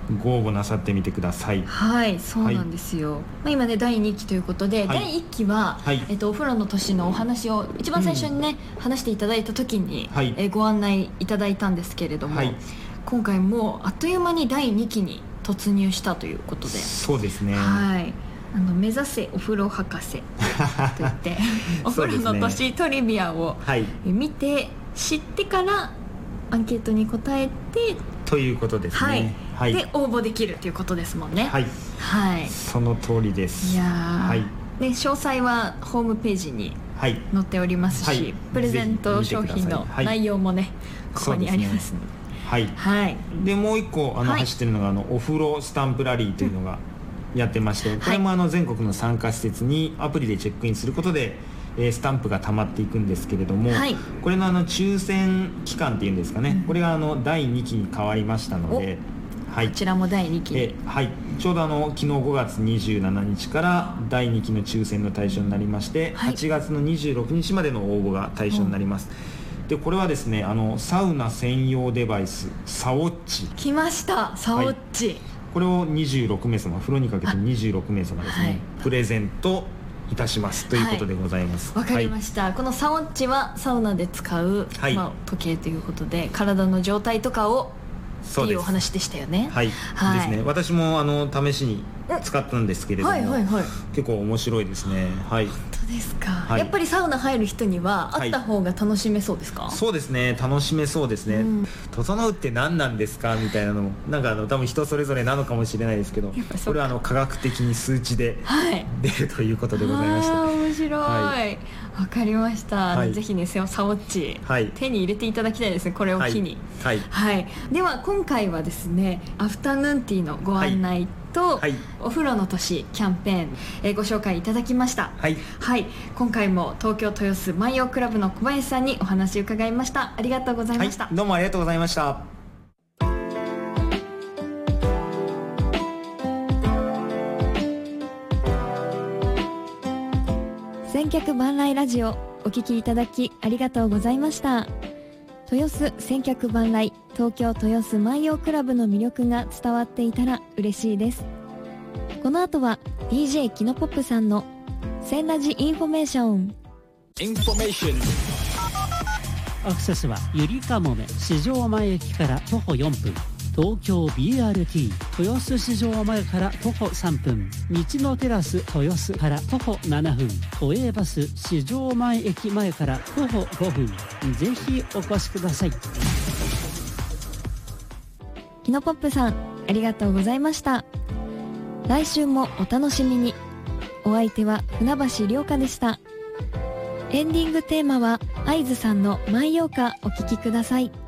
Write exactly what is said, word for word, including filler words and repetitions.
ご応募なさってみてください。 はい、そうなんですよ、はい、まあ、今ねだいにきということで、はい、だいいっきは、はい、えっと、お風呂の年のお話を一番最初にね、うん、話していただいた時に、はい、えー、ご案内いただいたんですけれども、はい、今回もうあっという間にだいにきに突入したということで。 そうですね、 はい、あの目指せお風呂博士といってお風呂の年トリビアを見て知ってからアンケートに答えてということですね、 はいはい、 で応募できるということですもんね。 はい、はい、その通りです。 いや、 はい、 で詳細はホームページに載っておりますし、はい、プレゼント商品の内容もね、はい、ここにありますので、 はい、はい、でもう一個あの、はい、走ってるのがあのお風呂スタンプラリーというのがやってまして、うん、これもあの全国の参加施設にアプリでチェックインすることでスタンプが溜まっていくんですけれども、はい、これのあの抽選期間っていうんですかね、うん、これがあのだいにきに変わりましたので、はい、 こちらもだいにきえ、はい、ちょうどあの昨日ごがつにじゅうしちにちからだいにきの抽選の対象になりまして、はい、はちがつのにじゅうろくにちまでの応募が対象になります。でこれはですね、あのサウナ専用デバイスサウォッチ来ました。サウォッチ、はい、 これをにじゅうろくめいさま、風呂にかけてにじゅうろくめいさまですね、はい、プレゼントいたしますということでございます。 わ、はい、かりました、はい、このサウォッチはサウナで使う、はい、まあ、時計ということで体の状態とかをっていうお話でしたよね。 はい、はい、ですね。私もあの試しに使ったんですけれども、はいはいはい、結構面白いですね。はい。 本当ですか、はい、やっぱりサウナ入る人にはあった方が楽しめそうですか？はい、 そうですね、楽しめそうですね、うん、整うって何なんですかみたいなのもなんかあの多分人それぞれなのかもしれないですけど、これはあの科学的に数値で出るということでございまして、 はい、あ面白い、はい、わかりました、はい、ぜひねサウォッチ、はい、手に入れていただきたいですね、これを機に、はいはいはい、では今回はですねアフタヌーンティーのご案内と、はい、お風呂の年キャンペーン、えー、ご紹介いただきました。はい、はい、今回も東京豊洲万葉クラブの小林さんにお話を伺いました。ありがとうございました。 はい、どうもありがとうございました。 千客万来ラジオお聞きいただきありがとうございました。豊洲千客万来東京豊洲万葉クラブの魅力が伝わっていたら嬉しいです。この後は ディージェー キノポップさんの千ラジインフォメーション。インフォメーション。 アクセスはゆりかもめ市場前駅から徒歩よんぷん、東京 ビーアールティー 豊洲市場前から徒歩さんぷん、道のテラス豊洲から徒歩ななふん、都営バス市場前駅前から徒歩ごふん、ぜひお越しください。 キノポップさんありがとうございました。来週もお楽しみに。お相手は船橋涼香でした。エンディングテーマは会津さんの万葉歌お聴きください。